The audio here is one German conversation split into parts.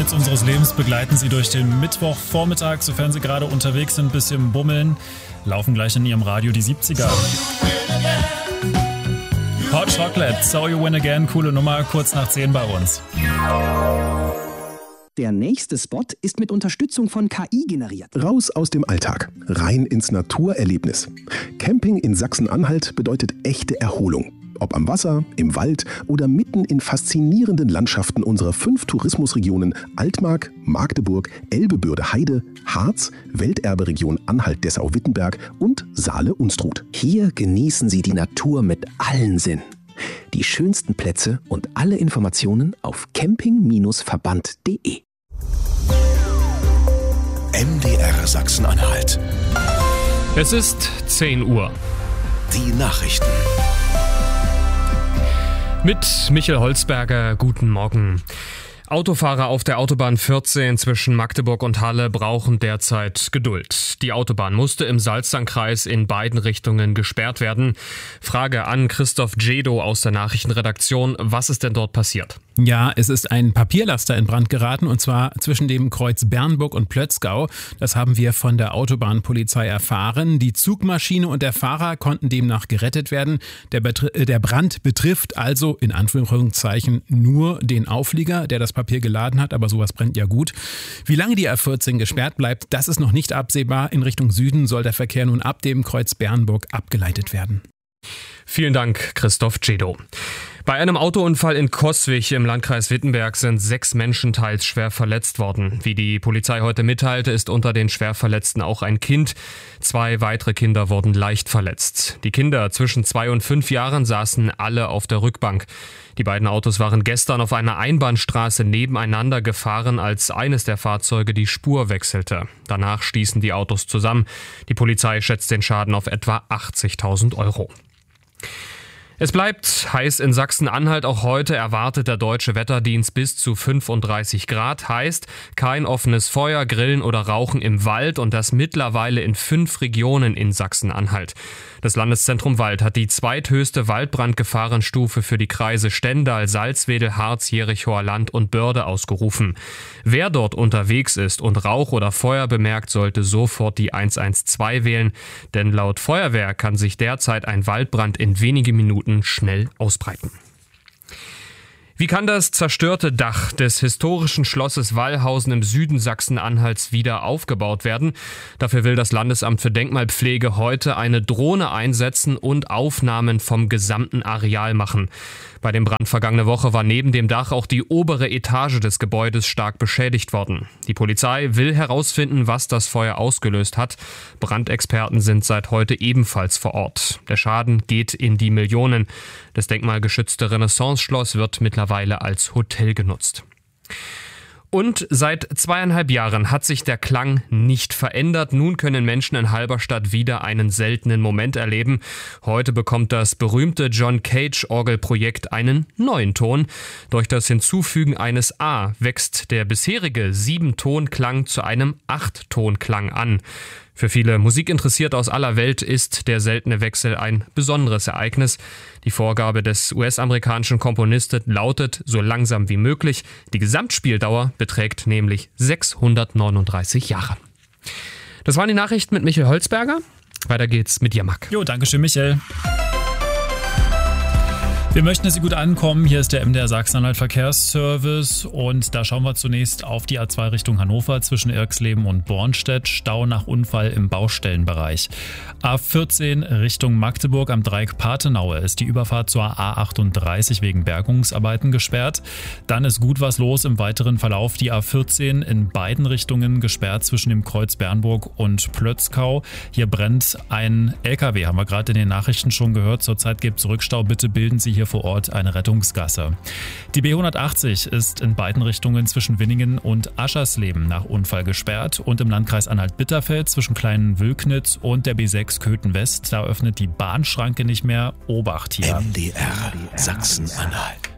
Hits unseres Lebens begleiten Sie durch den Mittwochvormittag, sofern Sie gerade unterwegs sind, bisschen bummeln. Laufen gleich in Ihrem Radio die 70er. Hot Chocolate, So You Win Again, coole Nummer, kurz nach 10 bei uns. Der nächste Spot ist mit Unterstützung von KI generiert. Raus aus dem Alltag, rein ins Naturerlebnis. Camping in Sachsen-Anhalt bedeutet echte Erholung. Ob am Wasser, im Wald oder mitten in faszinierenden Landschaften unserer 5 Tourismusregionen Altmark, Magdeburg, Elbe-Bürde-Heide, Harz, Welterberegion Anhalt-Dessau-Wittenberg und Saale-Unstrut. Hier genießen Sie die Natur mit allen Sinnen. Die schönsten Plätze und alle Informationen auf camping-verband.de. MDR Sachsen-Anhalt. Es ist 10 Uhr. Die Nachrichten. Mit Michael Holzberger, guten Morgen. Autofahrer auf der Autobahn 14 zwischen Magdeburg und Halle brauchen derzeit Geduld. Die Autobahn musste im Salzsandkreis in beiden Richtungen gesperrt werden. Frage an Christoph Jedo aus der Nachrichtenredaktion. Was ist denn dort passiert? Ja, es ist ein Papierlaster in Brand geraten, und zwar zwischen dem Kreuz Bernburg und Plötzgau. Das haben wir von der Autobahnpolizei erfahren. Die Zugmaschine und der Fahrer konnten demnach gerettet werden. Der Brand betrifft also in Anführungszeichen nur den Auflieger, der das Papier geladen hat, aber sowas brennt ja gut. Wie lange die A14 gesperrt bleibt, das ist noch nicht absehbar. In Richtung Süden soll der Verkehr nun ab dem Kreuz Bernburg abgeleitet werden. Vielen Dank, Christoph Jedo. Bei einem Autounfall in Coswig im Landkreis Wittenberg sind 6 Menschen teils schwer verletzt worden. Wie die Polizei heute mitteilte, ist unter den Schwerverletzten auch ein Kind. 2 weitere Kinder wurden leicht verletzt. Die Kinder zwischen 2 und 5 Jahren saßen alle auf der Rückbank. Die beiden Autos waren gestern auf einer Einbahnstraße nebeneinander gefahren, als eines der Fahrzeuge die Spur wechselte. Danach stießen die Autos zusammen. Die Polizei schätzt den Schaden auf etwa 80.000 €. Es bleibt heiß in Sachsen-Anhalt. Auch heute erwartet der Deutsche Wetterdienst bis zu 35 Grad. Heißt, kein offenes Feuer, Grillen oder Rauchen im Wald, und das mittlerweile in 5 Regionen in Sachsen-Anhalt. Das Landeszentrum Wald hat die zweithöchste Waldbrandgefahrenstufe für die Kreise Stendal, Salzwedel, Harz, Jerichoer Land und Börde ausgerufen. Wer dort unterwegs ist und Rauch oder Feuer bemerkt, sollte sofort die 112 wählen, denn laut Feuerwehr kann sich derzeit ein Waldbrand in wenige Minuten schnell ausbreiten. Wie kann das zerstörte Dach des historischen Schlosses Wallhausen im Süden Sachsen-Anhalts wieder aufgebaut werden? Dafür will das Landesamt für Denkmalpflege heute eine Drohne einsetzen und Aufnahmen vom gesamten Areal machen. Bei dem Brand vergangene Woche war neben dem Dach auch die obere Etage des Gebäudes stark beschädigt worden. Die Polizei will herausfinden, was das Feuer ausgelöst hat. Brandexperten sind seit heute ebenfalls vor Ort. Der Schaden geht in die Millionen. Das denkmalgeschützte Renaissance-Schloss wird mittlerweile als Hotel genutzt. Und seit 2,5 Jahren hat sich der Klang nicht verändert. Nun können Menschen in Halberstadt wieder einen seltenen Moment erleben. Heute bekommt das berühmte John Cage Orgelprojekt einen neuen Ton. Durch das Hinzufügen eines A wächst der bisherige 7-Ton-Klang zu einem 8-Ton-Klang an. Für viele Musikinteressierte aus aller Welt ist der seltene Wechsel ein besonderes Ereignis. Die Vorgabe des US-amerikanischen Komponisten lautet so langsam wie möglich. Die Gesamtspieldauer beträgt nämlich 639 Jahre. Das waren die Nachrichten mit Michael Holzberger. Weiter geht's mit Jamak. Jo, danke schön, Michael. Wir möchten, dass Sie gut ankommen. Hier ist der MDR Sachsen-Anhalt Verkehrsservice, und da schauen wir zunächst auf die A2 Richtung Hannover zwischen Irxleben und Bornstedt. Stau nach Unfall im Baustellenbereich. A14 Richtung Magdeburg am Dreieck Pathenaue ist die Überfahrt zur A38 wegen Bergungsarbeiten gesperrt. Dann ist gut was los im weiteren Verlauf. Die A14 in beiden Richtungen gesperrt zwischen dem Kreuz Bernburg und Plötzgau. Hier brennt ein LKW, haben wir gerade in den Nachrichten schon gehört. Zurzeit gibt es Rückstau. Bitte bilden Sie hier vor Ort eine Rettungsgasse. Die B180 ist in beiden Richtungen zwischen Winningen und Aschersleben nach Unfall gesperrt, und im Landkreis Anhalt-Bitterfeld zwischen Kleinen-Wülknitz und der B6 Köthen-West, da öffnet die Bahnschranke nicht mehr. Obacht hier. MDR Sachsen-Anhalt.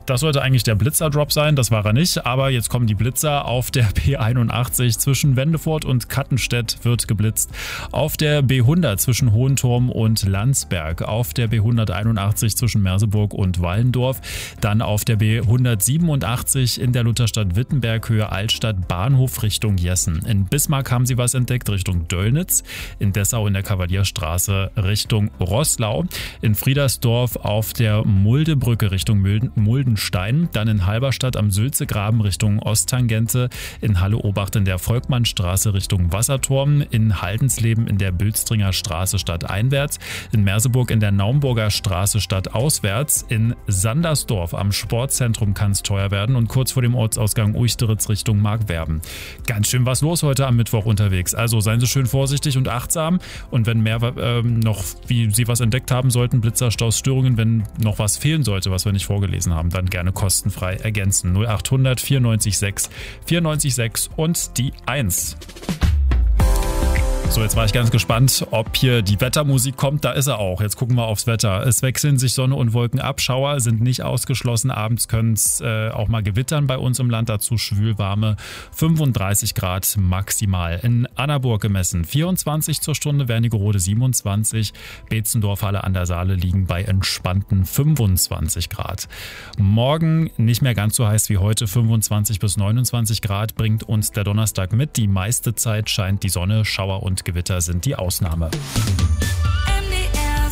Das sollte eigentlich der Blitzerdrop sein, das war er nicht, aber jetzt kommen die Blitzer. Auf der B81 zwischen Wendefurt und Kattenstedt wird geblitzt. Auf der B100 zwischen Hohenturm und Landsberg. Auf der B181 zwischen Merseburg und Wallendorf. Dann auf der B187 in der Lutherstadt Wittenberg Höhe Altstadt Bahnhof Richtung Jessen. In Bismarck haben sie was entdeckt Richtung Döllnitz. In Dessau in der Kavalierstraße Richtung Roßlau. In Friedersdorf auf der Muldebrücke Richtung Muldenstein, dann in Halberstadt am Sülzegraben Richtung Osttangente, in Halle-Obacht in der Volkmannstraße Richtung Wasserturm, in Haldensleben in der Bülstringer Straße stadteinwärts, in Merseburg in der Naumburger Straße stadtauswärts, in Sandersdorf am Sportzentrum kann es teuer werden und kurz vor dem Ortsausgang Uichteritz Richtung Markwerben. Ganz schön was los heute am Mittwoch unterwegs, also seien Sie schön vorsichtig und achtsam und wenn mehr noch, wie Sie was entdeckt haben sollten, Blitzerstaus, Störungen, wenn noch was fehlen sollte, was wir nicht vorgelesen haben, dann gerne kostenfrei ergänzen. 0800 94 6 94 6 und die 1. So, jetzt war ich ganz gespannt, ob hier die Wettermusik kommt. Da ist er auch. Jetzt gucken wir aufs Wetter. Es wechseln sich Sonne und Wolken ab. Schauer sind nicht ausgeschlossen. Abends können es auch mal gewittern bei uns im Land. Dazu schwülwarme 35 Grad maximal. In Annaburg gemessen 24 zur Stunde, Wernigerode 27, Beetzendorf, Halle an der Saale liegen bei entspannten 25 Grad. Morgen nicht mehr ganz so heiß wie heute, 25 bis 29 Grad bringt uns der Donnerstag mit. Die meiste Zeit scheint die Sonne, Schauer und Gewitter sind die Ausnahme. MDR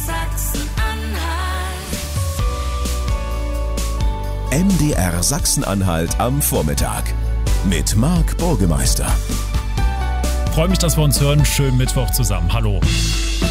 Sachsen-Anhalt. MDR Sachsen-Anhalt am Vormittag mit Marc Burgemeister. Freue mich, dass wir uns hören. Schönen Mittwoch zusammen. Hallo.